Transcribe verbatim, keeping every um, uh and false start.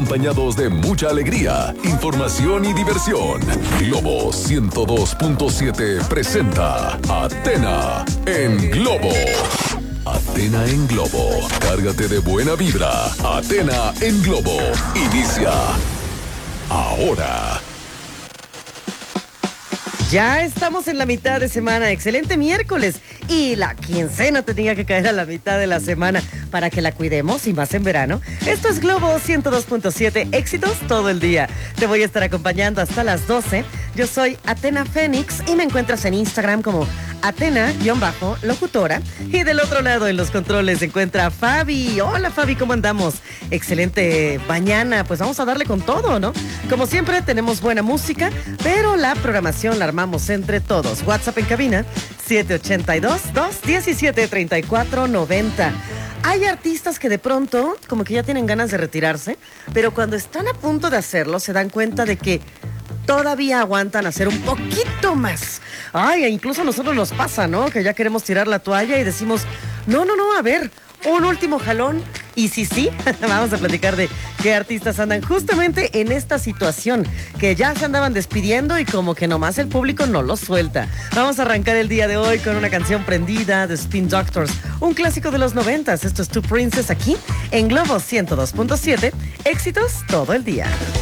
acompañados de mucha alegría, información y diversión. Globo ciento dos punto siete presenta Athena en Globo. Athena en Globo. Cárgate de buena vibra. Athena en Globo. Inicia ahora. Ya estamos en la mitad de semana, excelente miércoles. Y la quincena tenía que caer a la mitad de la semana para que la cuidemos y más en verano. Esto es Globo ciento dos punto siete, éxitos todo el día. Te voy a estar acompañando hasta las doce. Yo soy Athena Fénix y me encuentras en Instagram como Athena-locutora. Y del otro lado en los controles se encuentra Fabi. Hola Fabi, ¿cómo andamos? Excelente mañana, pues vamos a darle con todo, ¿no? Como siempre tenemos buena música, pero la programación la armamos entre todos. WhatsApp en cabina siete ocho dos, dos uno siete, tres cuatro nueve cero. Hay artistas que de pronto como que ya tienen ganas de retirarse, pero cuando están a punto de hacerlo se dan cuenta de que todavía aguantan hacer un poquito más. Ay, incluso a nosotros nos pasa, ¿no? Que ya queremos tirar la toalla y decimos, no, no, no, a ver, un último jalón. Y sí, sí, vamos a platicar de qué artistas andan justamente en esta situación, que ya se andaban despidiendo y como que nomás el público no los suelta. Vamos a arrancar el día de hoy con una canción prendida de Spin Doctors, un clásico de los noventas. Esto es Two Princess aquí en Globo ciento dos punto siete, éxitos todo el día.